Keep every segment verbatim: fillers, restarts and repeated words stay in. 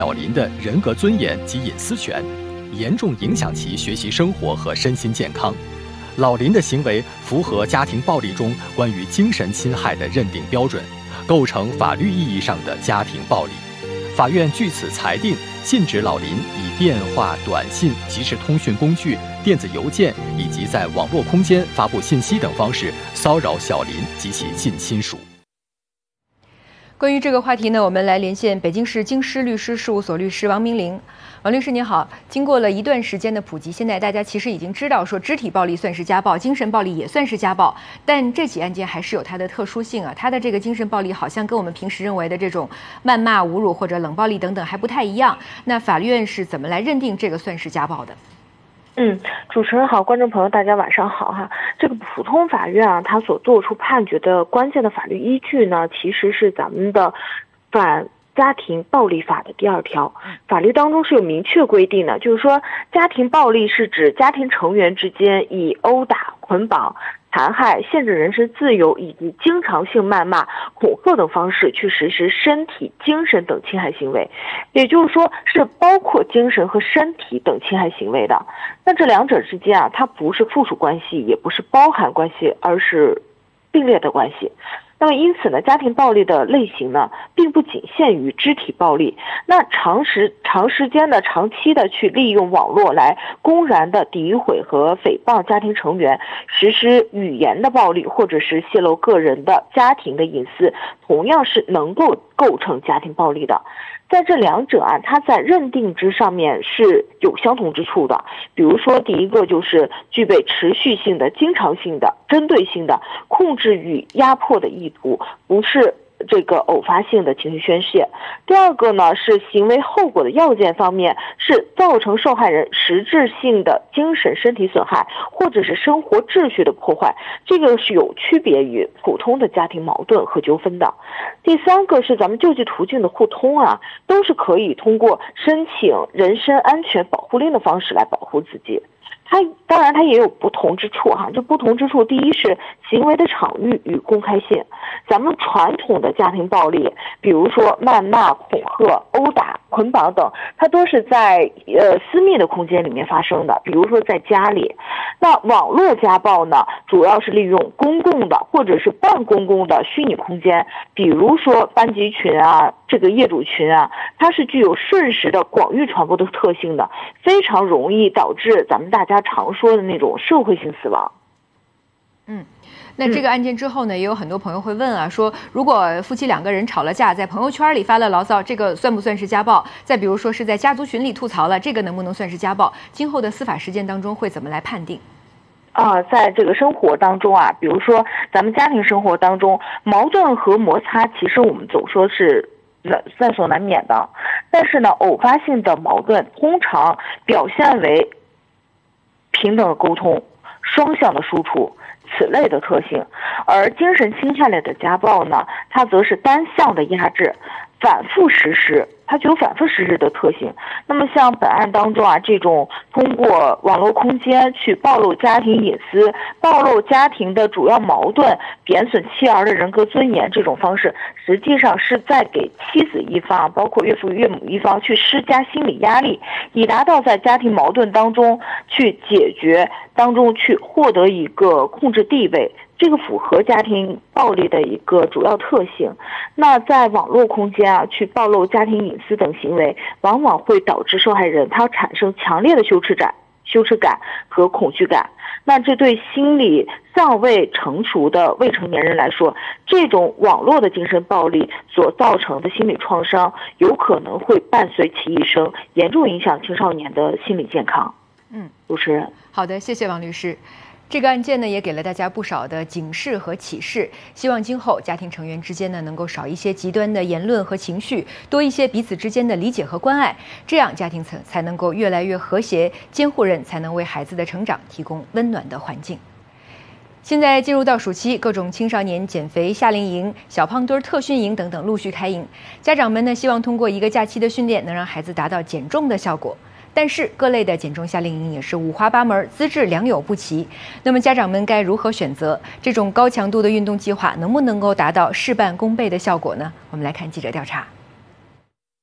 小林的人格尊严及隐私权，严重影响其学习生活和身心健康。老林的行为符合家庭暴力中关于精神侵害的认定标准，构成法律意义上的家庭暴力。法院据此裁定，禁止老林以电话、短信、即时通讯工具、电子邮件以及在网络空间发布信息等方式骚扰小林及其近亲属。 关于这个话题呢，我们来连线北京市京师律师事务所律师王明玲。王律师您好，经过了一段时间的普及，现在大家其实已经知道说肢体暴力算是家暴，精神暴力也算是家暴，但这起案件还是有它的特殊性啊。它的这个精神暴力好像跟我们平时认为的这种谩骂、侮辱或者冷暴力等等还不太一样。那法院是怎么来认定这个算是家暴的？ 嗯，主持人好，观众朋友大家晚上好哈。这个普通法院啊，它所做出判决的关键的法律依据呢，其实是咱们的反家庭暴力法的第二条。法律当中是有明确规定的，就是说家庭暴力是指家庭成员之间以殴打、捆绑、残害、限制人身自由以及经常性谩骂、恐吓等方式去实施身体、精神等侵害行为，也就是说是包括精神和身体等侵害行为的。那这两者之间啊，它不是附属关系，也不是包含关系，而是并列的关系。那么因此呢，家庭暴力的类型呢，并不仅限于肢体暴力。那长时长时间的、长期的去利用网络来公然的诋毁和诽谤家庭成员，实施语言的暴力，或者是泄露个人的家庭的隐私，同样是能够构成家庭暴力的。在这两者啊，它在认定之上面是有相同之处的。比如说，第一个就是具备持续性的、经常性的、针对性的控制与压迫的意图，不是这个偶发性的情绪宣泄。第二个呢，是行为后果的要件方面是造成受害人实质性的精神身体损害，或者是生活秩序的破坏，这个是有区别于普通的家庭矛盾和纠纷的。第三个是咱们救济途径的互通啊，都是可以通过申请人身安全保护令的方式来保护自己。它当然它也有不同之处哈，这不同之处，第一是行为的场域与公开性。咱们传统的家庭暴力，比如说谩骂、恐吓、殴打、捆绑等，它都是在呃私密的空间里面发生的，比如说在家里。那网络家暴呢，主要是利用公共的或者是半公共的虚拟空间，比如说班级群啊，这个业主群啊，它是具有瞬时的广域传播的特性的，非常容易导致咱们大家常说的那种社会性死亡。 嗯，那这个案件之后呢，也有很多朋友会问啊，说如果夫妻两个人吵了架，在朋友圈里发了牢骚，这个算不算是家暴？再比如说是在家族群里吐槽了，这个能不能算是家暴？今后的司法实践当中会怎么来判定？ 啊，在这个生活当中啊，比如说咱们家庭生活当中，矛盾和摩擦，其实我们总说是在所难免的，但是呢，偶发性的矛盾通常表现为平等的沟通、双向的输出此类的特性，而精神侵害类的家暴呢，它则是单向的压制、反复实施，它具有反复实施的特性。那么像本案当中啊，这种通过网络空间去暴露家庭隐私、暴露家庭的主要矛盾、贬损妻儿的人格尊严这种方式，实际上是在给妻子一方，包括岳父岳母一方去施加心理压力，以达到在家庭矛盾当中去解决当中去获得一个控制地位。这个符合家庭暴力的一个主要特性。那在网络空间啊，去暴露家庭隐私等行为，往往会导致受害人他产生强烈的羞耻感、羞耻感和恐惧感。那这对心理尚未成熟的未成年人来说，这种网络的精神暴力所造成的心理创伤，有可能会伴随其一生，严重影响青少年的心理健康。 嗯， 主持人， 好的，谢谢王律师。这个案件呢，也给了大家不少的警示和启示。希望今后家庭成员之间呢，能够少一些极端的言论和情绪，多一些彼此之间的理解和关爱，这样家庭层才能够越来越和谐，监护人才能为孩子的成长提供温暖的环境。现在进入到暑期，各种青少年减肥夏令营、小胖墩特训营等等陆续开营，家长们呢，希望通过一个假期的训练，能让孩子达到减重的效果。但是各类的减重夏令营也是五花八门，资质良莠不齐。那么家长们该如何选择这种高强度的运动计划，能不能够达到事半功倍的效果呢？我们来看记者调查。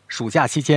暑假期间。